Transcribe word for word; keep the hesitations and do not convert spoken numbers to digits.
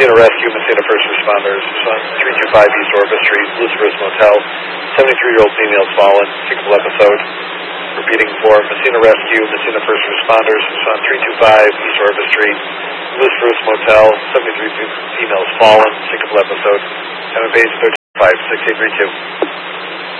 Messina Rescue, Messina First Responders, on three two five East Orvis Street, Lucifer's Motel, seventy-three-year-old female fallen, syncopal episode. Repeating for Messina Rescue, Messina First Responders, on three two five East Orvis Street, Lucifer's Motel, seventy-three females fallen, syncopal episode. Have a base thirteen five six eight three two.